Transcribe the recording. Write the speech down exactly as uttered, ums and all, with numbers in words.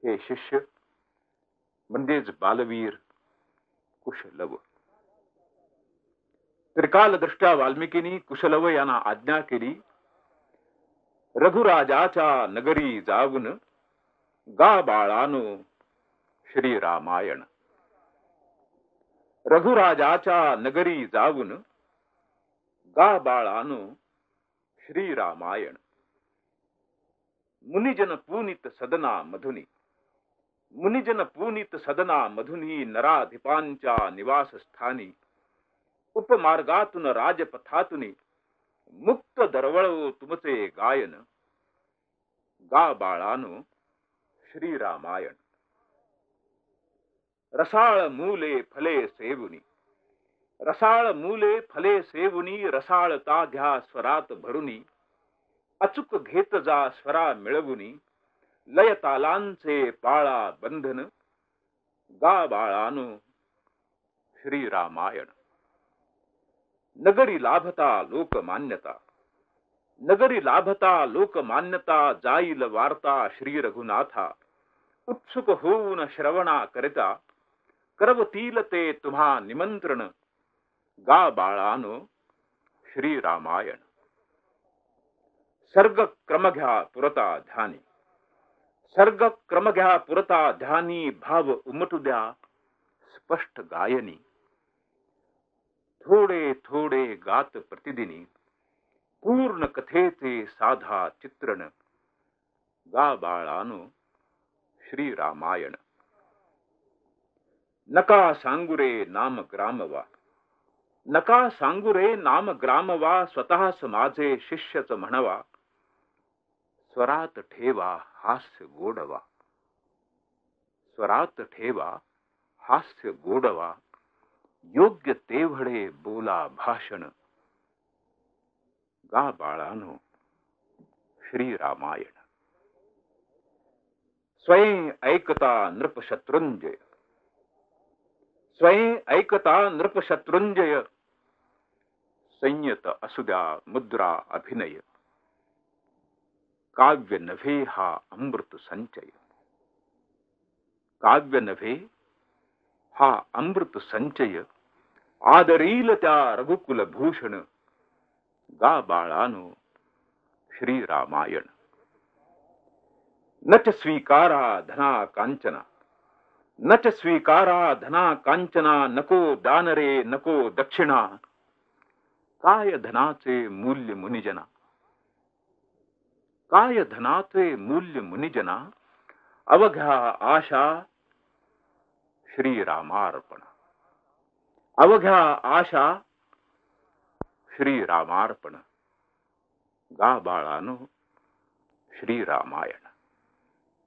हे शिष्य म्हणजेच बालवीर कुशलव. त्रिकालदृष्ट्या वाल्मिकीनी कुशलव यांना आज्ञा केली, रघुराजाच्या नगरी जाऊन गा बाळानो श्री रामायण. रघुराजाच्या नगरी जाऊन गा बाळानो श्री रामायण. मुनिजन पुनित सदना मधुनी, मुनिजन पुनित सदना मधुनी नराधिपांच्या निवासस्थानी, उपमार्गातून राजपथातुनी मुक्त दरवळो तुमचे गायन. गा बाळानो श्री रामायण. रसाळ मूले फले सेवुनी, रसाळ मूले फले सेवुनी रसाळता घ्या स्वरात भरुनी. अचूक घेत जा स्वरा मिळवुनी, लय तालांचे पाळा बंधन. गा बाळानो श्री रामायण. नगरी लाभता लोकमान्यता, नगरी लाभता लोकमान्यता जाईल वार्ता श्री रघुनाथा. उत्सुक होऊन श्रवणा करिता करवतील ते तुम्हा निमंत्रण. गा बाळानो श्री रामायण. सर्ग क्रम घ्या पुरता ध्यानी, सर्ग क्रम घ्या पुरता ध्यानी भाव उमटू द्या स्पष्ट गायनी. थोडे थोडे गात प्रतिदिनी पूर्ण कथेचे साधा चित्रण. गा बाळानो श्री रामायण. नका सांगुरे नाम ग्रामवा, नका सांगुरे नाम ग्रामवा स्वतःच माझे शिष्यच म्हणवा. स्वरात ठेवा हास्य गोडवा, स्वरात ठेवा हास्य गोडवा. योग्य तेवढे बोला भाषण. गा बाळानो श्री रामायण. स्वयं ऐकता नृपशत्रुंजय, स्वयं ऐकता नृपशत्रुंजय. संयत असुद्या मुद्रा अभिनय. काव्य नभे हा अमृत संचय, काव्य नभे हा अमृत संचय. आदरील त्या रघुकुल भूषण. गा बाळानो श्री रामायण. नच स्वीकारा धना कांचना, नच स्वीकारा धना कांचना. नको दानरे नको दक्षिणा. काय धनाचे मूल्य मुनिजना, काय धनाचे मूल्य मुनिजना. अवघ्या आशा श्री रामार्पण, अवघ्या आशा श्री रामार्पण. गा बाळानो श्री रामायण.